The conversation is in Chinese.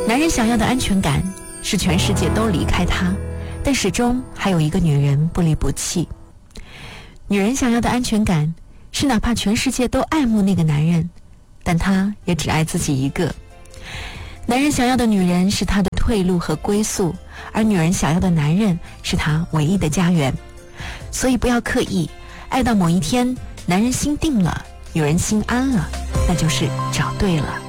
男人想要的安全感是全世界都离开他，但始终还有一个女人不离不弃。女人想要的安全感是哪怕全世界都爱慕那个男人，但他也只爱自己一个。男人想要的女人是他的退路和归宿，而女人想要的男人是他唯一的家园。所以不要刻意爱到某一天，男人心定了，女人心安了，那就是找对了。